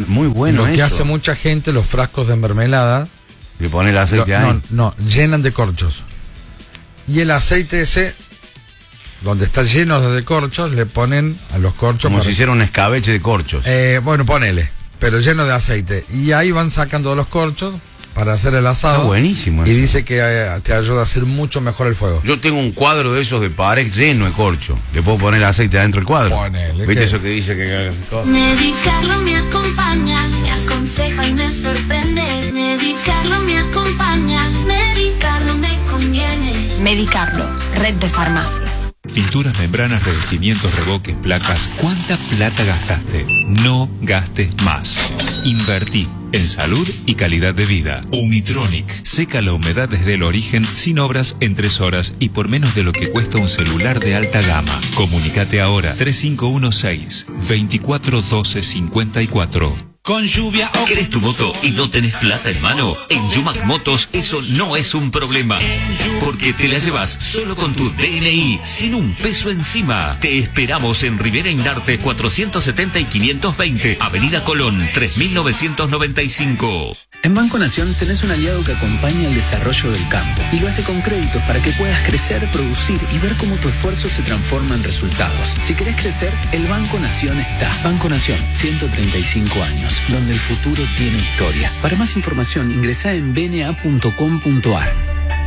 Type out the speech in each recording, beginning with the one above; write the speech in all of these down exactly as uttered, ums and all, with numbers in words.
muy bueno Lo que eso. hace mucha gente, los frascos de mermelada, Le pone el aceite lo, ahí. no, no, llenan de corchos. Y el aceite ese, donde está lleno de corchos, le ponen a los corchos. Como para... si hiciera un escabeche de corchos. Eh, bueno, ponele, pero lleno de aceite. Y ahí van sacando los corchos para hacer el asado. Está buenísimo Y eso. dice que eh, te ayuda a hacer mucho mejor el fuego. Yo tengo un cuadro de esos de pared lleno de corcho. Le puedo poner aceite adentro del cuadro. Ponele, ¿Viste que- eso que dice que... Medicarlo me acompaña, me aconseja y me sorprende. Medicarlo me acompaña, medicarlo me conviene. Medicarlo, red de farmacias. Pinturas, membranas, revestimientos, revoques, placas. ¿Cuánta plata gastaste? No gastes más. Invertí en salud y calidad de vida. Umitronic seca la humedad desde el origen sin obras en tres horas y por menos de lo que cuesta un celular de alta gama. Comunicate ahora tres cinco uno seis, veinticuatro doce cincuenta y cuatro. Con lluvia o... ¿Querés tu moto y no tenés plata en mano? En Yumac Motos eso no es un problema. Porque te la llevas solo con tu D N I, sin un peso encima. Te esperamos en Rivera Indarte cuatrocientos setenta y quinientos veinte, Avenida Colón tres mil novecientos noventa y cinco. En Banco Nación tenés un aliado que acompaña el desarrollo del campo y lo hace con créditos para que puedas crecer, producir y ver cómo tu esfuerzo se transforma en resultados. Si querés crecer, el Banco Nación está. Banco Nación, ciento treinta y cinco años, donde el futuro tiene historia. Para más información, ingresá en b n a punto com punto a r.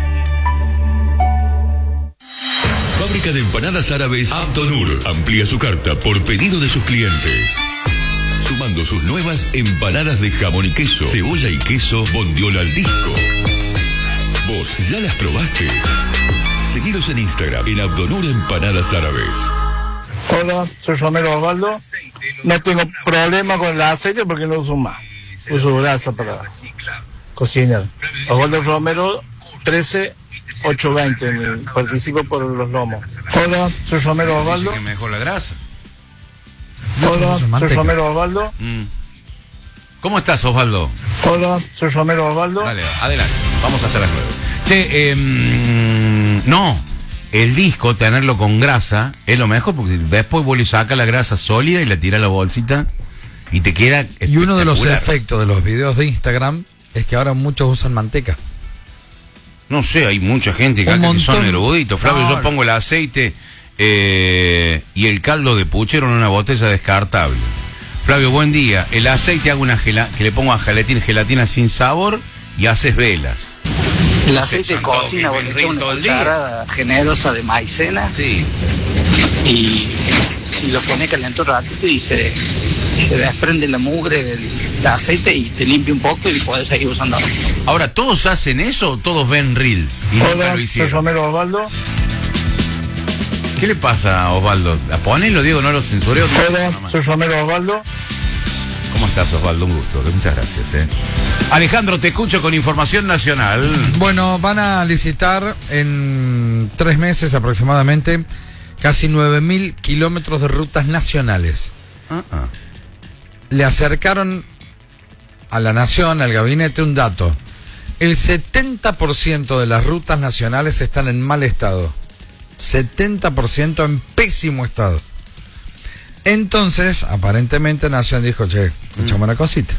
Fábrica de empanadas árabes Abdonur amplía su carta por pedido de sus clientes, sumando sus nuevas empanadas de jamón y queso, cebolla y queso, bondiola al disco. ¿Vos ya las probaste? Seguiros en Instagram en Abdonur Empanadas Árabes. Hola, soy Romero Osvaldo. No tengo problema con el aceite porque no uso más. Uso grasa para cocinar. Osvaldo Romero, trece ochocientos veinte. Participo por los lomos. Hola, soy Romero Osvaldo. Dice que mejor la grasa. Hola, soy manteca. Romero Osvaldo. Mm. ¿Cómo estás, Osvaldo? Hola, soy Romero Osvaldo. Dale, adelante. Vamos hasta las nueve. Che, eh, no. El disco, tenerlo con grasa, es lo mejor porque después vos le sacas la grasa sólida y la tiras a la bolsita y te queda Y uno de los espectacular. efectos de los videos de Instagram es que ahora muchos usan manteca. No sé, hay mucha gente que, Un acá que son montón. eruditos. Flavio, No, yo pongo el aceite eh, y el caldo de puchero en una botella descartable. Flavio, buen día. El aceite hago una gela que le pongo a gelatina, gelatina sin sabor y haces velas. El aceite de Son todos cocina, que vos le echas una todo el día. cucharada generosa de maicena Sí. y, y lo pones calentado un ratito y se, se desprende la mugre del, del aceite y te limpia un poco y podés seguir usando. Ahora, ¿todos hacen eso o todos ven reels? Y nunca Hola, lo soy hicieron. Romero Osvaldo. ¿Qué le pasa a Osvaldo? ¿La pone? Lo digo, no lo censureo. Hola, soy Romero Osvaldo. ¿Cómo estás, Osvaldo? Un gusto. Muchas gracias. ¿eh? Alejandro, te escucho con información nacional. Bueno, van a licitar en tres meses aproximadamente casi nueve mil kilómetros de rutas nacionales. Ah, ah. Le acercaron a la nación, al gabinete, un dato. El setenta por ciento de las rutas nacionales están en mal estado. setenta por ciento en pésimo estado. Entonces, aparentemente Nación dijo, che, escuchame una cosita.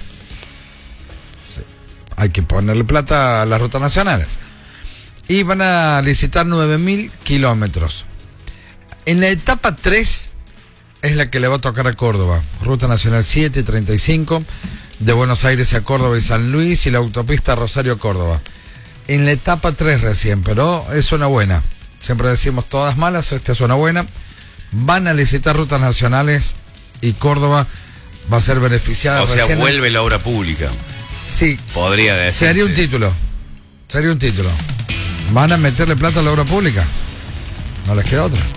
Sí, hay que ponerle plata a las rutas nacionales. Y van a licitar nueve mil kilómetros. En la etapa tres es la que le va a tocar a Córdoba. Ruta Nacional siete y treinta y cinco, de Buenos Aires a Córdoba y San Luis, y la autopista Rosario-Córdoba. En la etapa tres recién, pero es una buena. Siempre decimos todas malas, esta es una buena. Van a licitar rutas nacionales y Córdoba va a ser beneficiada. O sea, recién. vuelve la obra pública. Sí, Podría decir. sería un título. Sería un título. ¿Van a meterle plata a la obra pública? No les queda otra.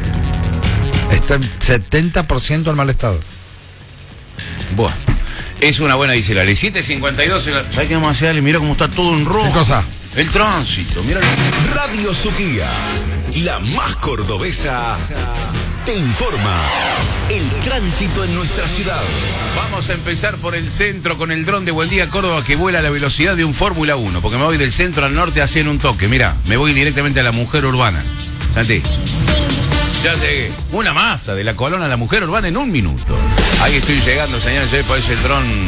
Está en setenta por ciento en mal estado. Bueno, es una buena dice siete cincuenta y dos. ¿Sabes qué vamos a hacer? Mira cómo está todo en rojo. ¿Qué cosa? El tránsito, mira. Radio Suquía, la más cordobesa, te informa el tránsito en nuestra ciudad. Vamos a empezar por el centro con el dron de Buen Día Córdoba que vuela a la velocidad de un Fórmula uno, porque me voy del centro al norte así en un toque. Mira, me voy directamente a la mujer urbana. Santi. Ya llegué. Una masa de la Colón a la mujer urbana en un minuto. Ahí estoy llegando, señores. Hoy parece el dron